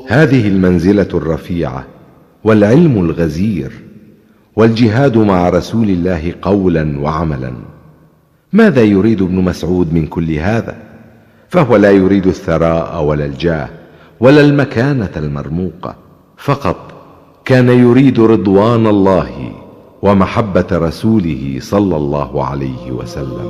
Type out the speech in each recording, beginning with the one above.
هذه المنزلة الرفيعة والعلم الغزير والجهاد مع رسول الله قولا وعملا. ماذا يريد ابن مسعود من كل هذا؟ فهو لا يريد الثراء ولا الجاه ولا المكانة المرموقة، فقط كان يريد رضوان الله ومحبة رسوله صلى الله عليه وسلم.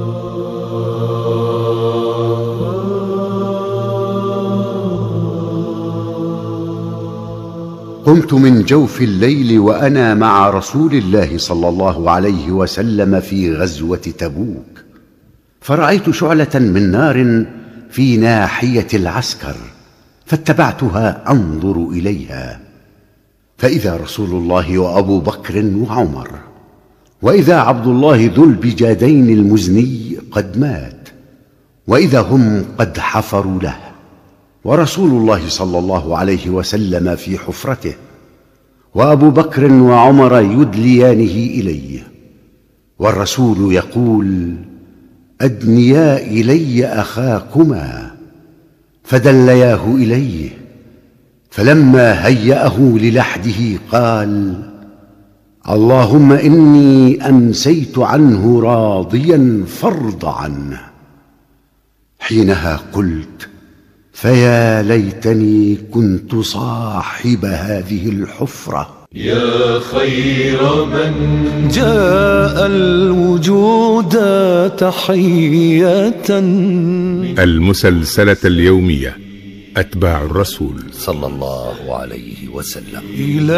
قمت من جوف الليل وأنا مع رسول الله صلى الله عليه وسلم في غزوة تبوك، فرأيت شعلة من نار في ناحية العسكر، فاتبعتها أنظر إليها، فإذا رسول الله وأبو بكر وعمر، وإذا عبد الله ذو البجادين المزني قد مات، وإذا هم قد حفروا له، ورسول الله صلى الله عليه وسلم في حفرته، وأبو بكر وعمر يدليانه إليه، والرسول يقول: أدنيا إلي أخاكما، فدلياه إليه، فلما هيأه للحده قال: اللهم إني أمسيت عنه راضيا فارض عنه. حينها قلت: فيا ليتني كنت صاحب هذه الحفرة. يا خير من جاء الوجود تحية. المسلسلة اليومية أتباع الرسول صلى الله عليه وسلم.